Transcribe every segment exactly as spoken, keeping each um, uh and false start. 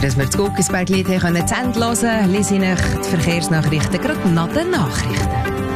dass wir das Guckisberg-Lied hören können, zu Ende hören, lese ich euch die Verkehrsnachrichten gerade nach den Nachrichten.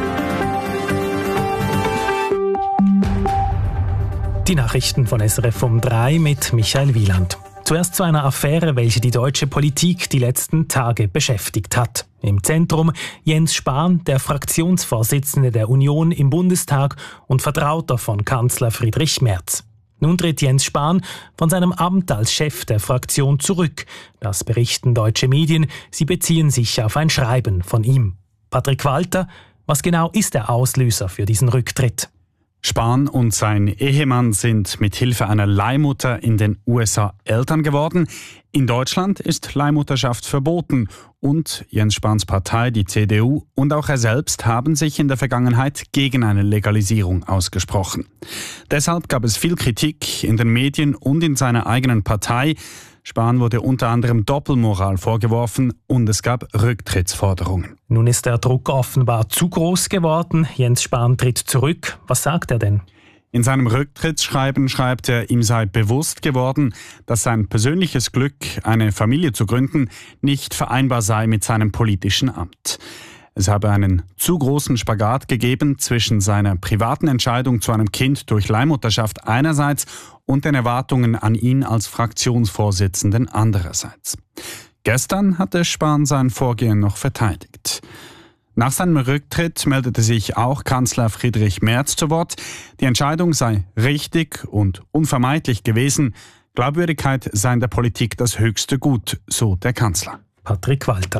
Die Nachrichten von S R F um drei mit Michael Wieland. Zuerst zu einer Affäre, welche die deutsche Politik die letzten Tage beschäftigt hat. Im Zentrum Jens Spahn, der Fraktionsvorsitzende der Union im Bundestag und Vertrauter von Kanzler Friedrich Merz. Nun tritt Jens Spahn von seinem Amt als Chef der Fraktion zurück. Das berichten deutsche Medien. Sie beziehen sich auf ein Schreiben von ihm. Patrick Walter, was genau ist der Auslöser für diesen Rücktritt? Spahn und sein Ehemann sind mit Hilfe einer Leihmutter in den U S A Eltern geworden. In Deutschland ist Leihmutterschaft verboten und Jens Spahns Partei, die C D U, und auch er selbst haben sich in der Vergangenheit gegen eine Legalisierung ausgesprochen. Deshalb gab es viel Kritik in den Medien und in seiner eigenen Partei. Spahn wurde unter anderem Doppelmoral vorgeworfen und es gab Rücktrittsforderungen. Nun ist der Druck offenbar zu groß geworden. Jens Spahn tritt zurück. Was sagt er denn? In seinem Rücktrittsschreiben schreibt er, ihm sei bewusst geworden, dass sein persönliches Glück, eine Familie zu gründen, nicht vereinbar sei mit seinem politischen Amt. Es habe einen zu großen Spagat gegeben zwischen seiner privaten Entscheidung zu einem Kind durch Leihmutterschaft einerseits und den Erwartungen an ihn als Fraktionsvorsitzenden andererseits. Gestern hatte Spahn sein Vorgehen noch verteidigt. Nach seinem Rücktritt meldete sich auch Kanzler Friedrich Merz zu Wort. Die Entscheidung sei richtig und unvermeidlich gewesen. Glaubwürdigkeit sei in der Politik das höchste Gut, so der Kanzler. Patrick Walter.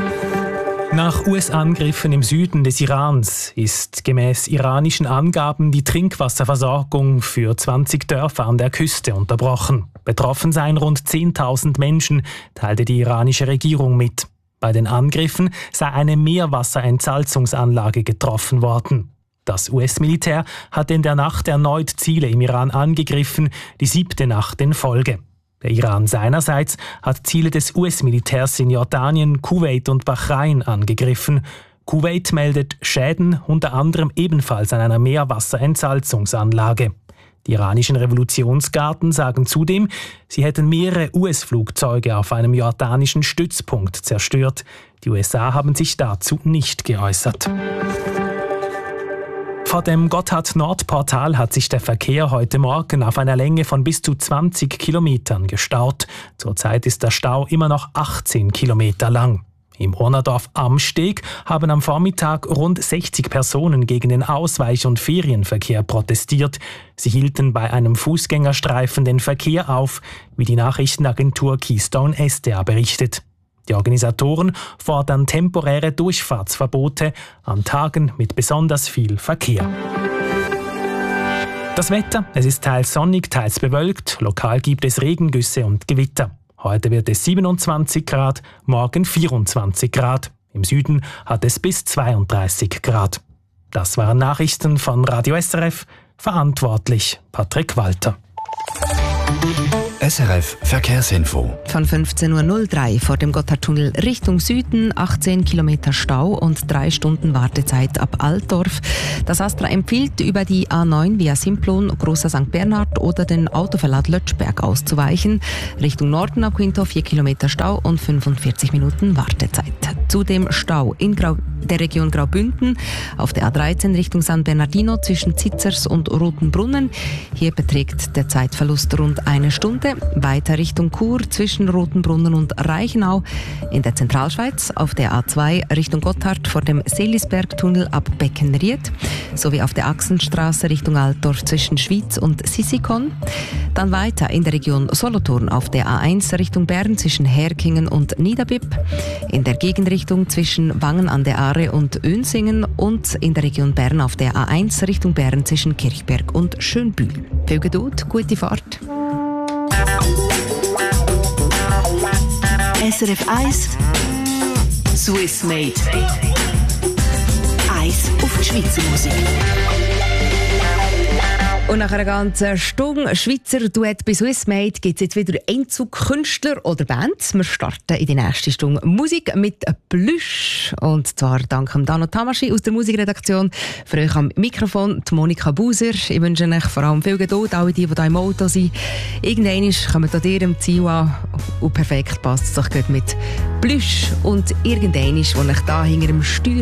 Nach U S-Angriffen im Süden des Irans ist gemäß iranischen Angaben die Trinkwasserversorgung für zwanzig Dörfer an der Küste unterbrochen. Betroffen seien rund zehntausend Menschen, teilte die iranische Regierung mit. Bei den Angriffen sei eine Meerwasserentsalzungsanlage getroffen worden. Das U S-Militär hat in der Nacht erneut Ziele im Iran angegriffen, die siebte Nacht in Folge. Der Iran seinerseits hat Ziele des U S-Militärs in Jordanien, Kuwait und Bahrain angegriffen. Kuwait meldet Schäden unter anderem ebenfalls an einer Meerwasserentsalzungsanlage. Die iranischen Revolutionsgarden sagen zudem, sie hätten mehrere U S-Flugzeuge auf einem jordanischen Stützpunkt zerstört. Die U S A haben sich dazu nicht geäußert. Vor dem Gotthard-Nord-Portal hat sich der Verkehr heute Morgen auf einer Länge von bis zu zwanzig Kilometern gestaut. Zurzeit ist der Stau immer noch achtzehn Kilometer lang. Im Hornerdorf am Steg haben am Vormittag rund sechzig Personen gegen den Ausweich- und Ferienverkehr protestiert. Sie hielten bei einem Fußgängerstreifen den Verkehr auf, wie die Nachrichtenagentur Keystone S D A berichtet. Die Organisatoren fordern temporäre Durchfahrtsverbote an Tagen mit besonders viel Verkehr. Das Wetter, es ist teils sonnig, teils bewölkt. Lokal gibt es Regengüsse und Gewitter. Heute wird es siebenundzwanzig Grad, morgen vierundzwanzig Grad. Im Süden hat es bis zweiunddreißig Grad. Das waren Nachrichten von Radio S R F. Verantwortlich Patrick Walter. S R F Verkehrsinfo. Von fünfzehn Uhr null drei vor dem Gotthardtunnel Richtung Süden, achtzehn Kilometer Stau und drei Stunden Wartezeit ab Altdorf. Das Astra empfiehlt, über die A neun via Simplon, Großer Sankt Bernhard oder den Autoverlad Lötschberg auszuweichen. Richtung Norden ab Quinto vier Kilometer Stau und fünfundvierzig Minuten Wartezeit. Zudem Stau in Grau der Region Graubünden auf der A dreizehn Richtung San Bernardino zwischen Zitzers und Rotenbrunnen. Hier beträgt der Zeitverlust rund eine Stunde. Weiter Richtung Chur zwischen Rotenbrunnen und Reichenau. In der Zentralschweiz auf der A zwei Richtung Gotthard vor dem Seelisbergtunnel ab Beckenried. Sowie auf der Achsenstraße Richtung Altdorf zwischen Schwyz und Sissikon. Dann weiter in der Region Solothurn auf der A eins Richtung Bern zwischen Herkingen und Niederbipp. In der Gegenrichtung zwischen Wangen an der Aare und Önsingen und in der Region Bern auf der A eins Richtung Bern zwischen Kirchberg und Schönbühl. Viel Geduld, gute Fahrt. S R F eins Swiss Made. Eins auf die Schweizer Musik. Und nach einer ganzen Stunde Schweizer Duett bei Swissmade gibt es jetzt wieder Einzugkünstler oder Bands. Wir starten in die nächste Stunde Musik mit Plüsch. Und zwar dank Dano Tamaschi aus der Musikredaktion. Für euch am Mikrofon die Monika Buser. Ich wünsche euch vor allem viel Geduld, alle die, die hier im Auto sind. Irgendwann kommen an ihrem Ziel an und perfekt passt es doch mit Plüsch. Und irgendwann, als ich da hinter dem Steuer